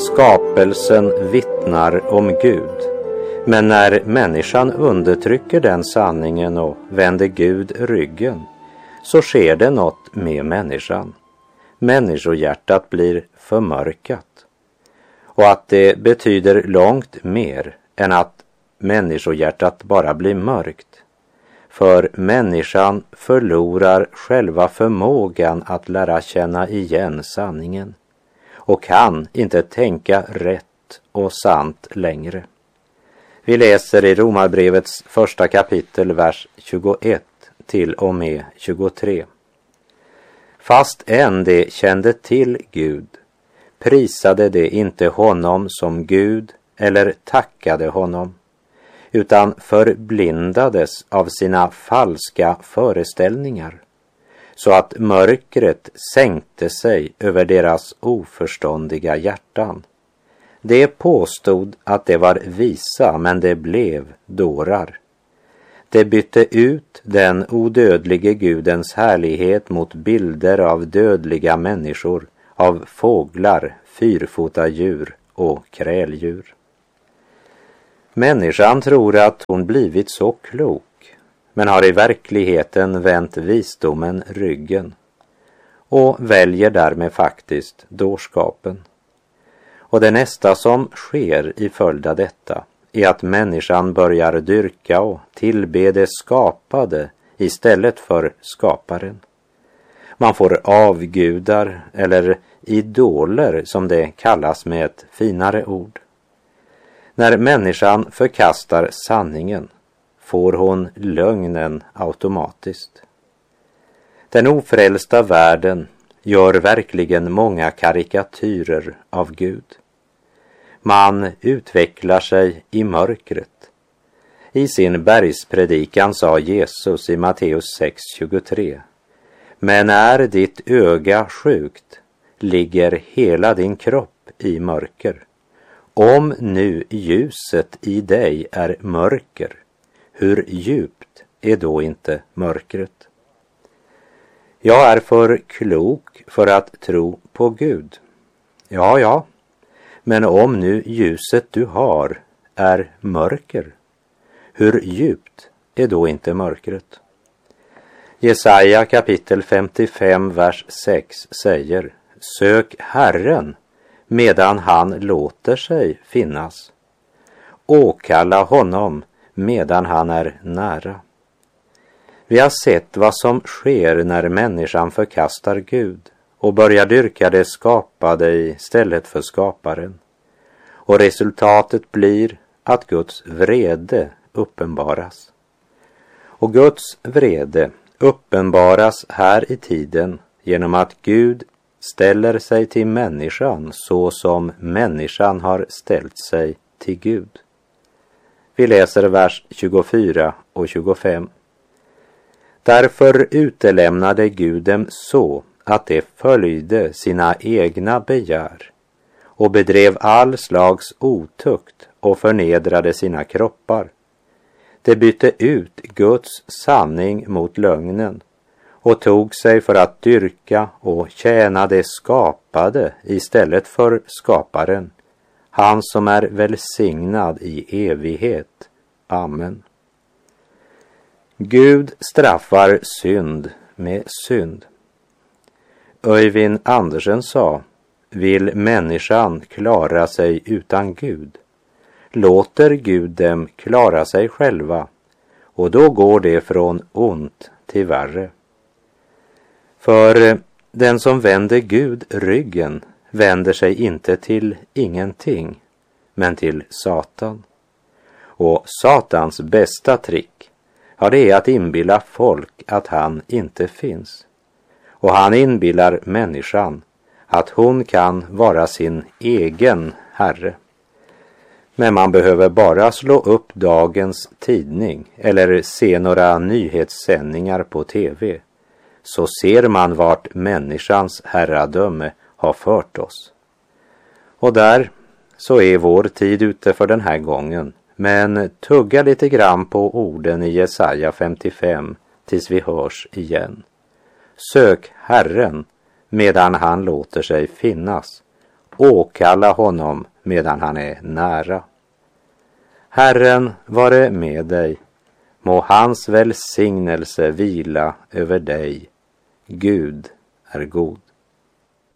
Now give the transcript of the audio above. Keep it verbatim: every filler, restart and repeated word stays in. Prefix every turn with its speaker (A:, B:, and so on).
A: skapelsen vittnar om Gud. Men när människan undertrycker den sanningen och vänder Gud ryggen, så sker det något med människan. Människohjärtat blir förmörkat. Och att det betyder långt mer än att människohjärtat bara blir mörkt. För människan förlorar själva förmågan att lära känna igen sanningen och kan inte tänka rätt och sant längre. Vi läser i Romarbrevets första kapitel, vers tjugoett till och med tjugotre. Fast än de kände till Gud, prisade de inte honom som Gud eller tackade honom, utan förblindades av sina falska föreställningar, så att mörkret sänkte sig över deras oförståndiga hjärtan. De påstod att det var visa, men det blev dårar. De bytte ut den odödlige Gudens härlighet mot bilder av dödliga människor, av fåglar, fyrfota djur och kräldjur. Människan tror att hon blivit så klok, men har i verkligheten vänt visdomen ryggen och väljer därmed faktiskt dårskapen. Och det nästa som sker i följd av detta är att människan börjar dyrka och tillbe det skapade istället för skaparen. Man får avgudar eller idoler, som det kallas med ett finare ord. När människan förkastar sanningen får hon lögnen automatiskt. Den ofrälsta världen gör verkligen många karikatyrer av Gud. Man utvecklar sig i mörkret. I sin bergspredikan sa Jesus i Matteus sex tjugotre: men är ditt öga sjukt, ligger hela din kropp i mörker. Om nu ljuset i dig är mörker, hur djupt är då inte mörkret? Jag är för klok för att tro på Gud. Ja, ja, men om nu ljuset du har är mörker, hur djupt är då inte mörkret? Jesaja kapitel femtiofem, vers sex säger: sök Herren medan han låter sig finnas. Åkalla honom medan han är nära. Vi har sett vad som sker när människan förkastar Gud och börjar dyrka det skapade istället för skaparen. Och resultatet blir att Guds vrede uppenbaras. Och Guds vrede uppenbaras här i tiden genom att Gud ställer sig till människan så som människan har ställt sig till Gud. Vi läser vers tjugofyra och tjugofem. Därför utelämnade Gud dem så att de följde sina egna begär och bedrev all slags otukt och förnedrade sina kroppar. De bytte ut Guds sanning mot lögnen och tog sig för att dyrka och tjäna det skapade istället för skaparen, han som är välsignad i evighet. Amen. Gud straffar synd med synd. Öyvind Andersen sa: vill människan klara sig utan Gud, låter Gud dem klara sig själva, och då går det från ont till värre. För den som vänder Gud ryggen vänder sig inte till ingenting, men till Satan. Och Satans bästa trick, ja, det är att inbilla folk att han inte finns. Och han inbillar människan att hon kan vara sin egen herre. Men man behöver bara slå upp dagens tidning eller se några nyhetssändningar på tv, så ser man vart människans herradöme har fört oss. Och där så är vår tid ute för den här gången, men tugga lite grann på orden i Jesaja femtiofem tills vi hörs igen. Sök Herren medan han låter sig finnas. åkalla honom medan han är nära. Herren vare med dig, må hans välsignelse vila över dig. Gud är god.